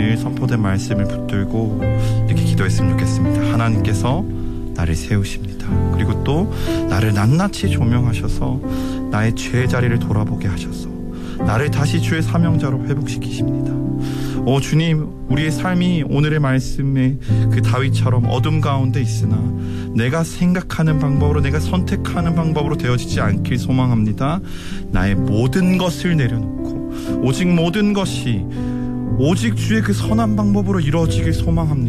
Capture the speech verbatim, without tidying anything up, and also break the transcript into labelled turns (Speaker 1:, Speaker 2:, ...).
Speaker 1: 오늘 선포된 말씀을 붙들고 이렇게 기도했으면 좋겠습니다. 하나님께서 나를 세우십니다. 그리고 또 나를 낱낱이 조명하셔서 나의 죄의 자리를 돌아보게 하셔서 나를 다시 주의 사명자로 회복시키십니다. 오 주님, 우리의 삶이 오늘의 말씀에 그 다윗처럼 어둠 가운데 있으나 내가 생각하는 방법으로, 내가 선택하는 방법으로 되어지지 않길 소망합니다. 나의 모든 것을 내려놓고 오직 모든 것이 오직 주의 그 선한 방법으로 이루어지길 소망합니다.